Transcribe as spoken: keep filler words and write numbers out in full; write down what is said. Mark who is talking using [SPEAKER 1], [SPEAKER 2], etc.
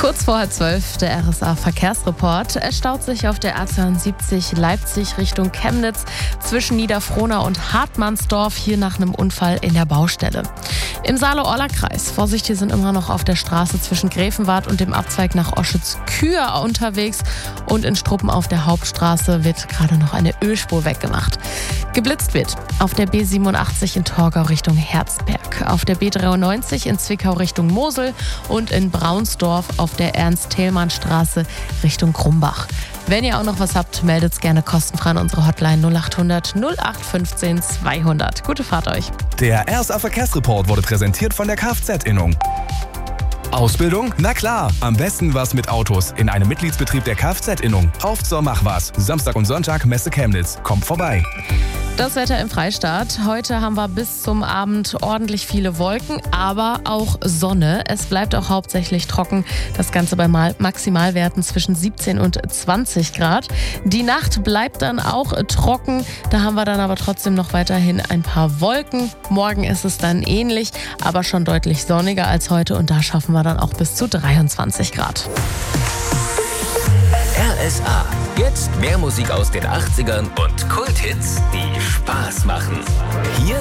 [SPEAKER 1] Kurz vor halb zwölf, der R S A-Verkehrsreport. Es staut sich auf der A zweiundsiebzig Leipzig Richtung Chemnitz zwischen Niederfrohna und Hartmannsdorf, hier nach einem Unfall in der Baustelle. Im Saale-Orla-Kreis. Vorsicht, hier sind immer noch auf der Straße zwischen Gräfenwart und dem Abzweig nach Oschütz-Kür unterwegs. Und in Struppen auf der Hauptstraße wird gerade noch eine Ölspur weggemacht. Geblitzt wird auf der B siebenundachtzig in Torgau Richtung Herzberg, auf der B dreiundneunzig in Zwickau Richtung Mosel und in Braunsdorf auf der Ernst-Thälmann-Straße Richtung Krumbach. Wenn ihr auch noch was habt, meldet es gerne kostenfrei an unsere Hotline null acht hundert null acht fünfzehn zweihundert. Gute Fahrt euch.
[SPEAKER 2] Der R S A-Verkehrsreport wurde präsentiert von der Kfz-Innung. Ausbildung? Na klar, am besten was mit Autos in einem Mitgliedsbetrieb der Kfz-Innung. Auf zur Machwas. Samstag und Sonntag Messe Chemnitz. Kommt vorbei.
[SPEAKER 1] Das Wetter im Freistaat. Heute haben wir bis zum Abend ordentlich viele Wolken, aber auch Sonne. Es bleibt auch hauptsächlich trocken. Das Ganze bei Maximalwerten zwischen siebzehn und zwanzig Grad. Die Nacht bleibt dann auch trocken. Da haben wir dann aber trotzdem noch weiterhin ein paar Wolken. Morgen ist es dann ähnlich, aber schon deutlich sonniger als heute. Und da schaffen wir dann auch bis zu dreiundzwanzig Grad.
[SPEAKER 3] R S A. Jetzt mehr Musik aus den achtzigern und Kulthits, die Spaß machen. Hier